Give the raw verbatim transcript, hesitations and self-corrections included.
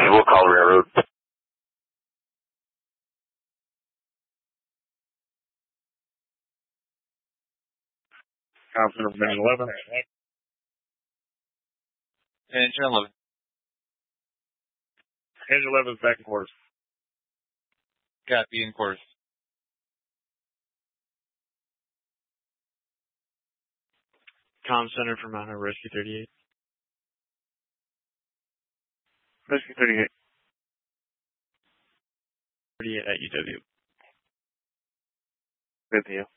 we'll call railroad. Com Center from Engine eleven. Engine eleven. Engine eleven is back in quarters. Copy in quarters. Com Center for Mount Rescue thirty-eight. Rescue thirty-eight. thirty-eight at U W. Good deal.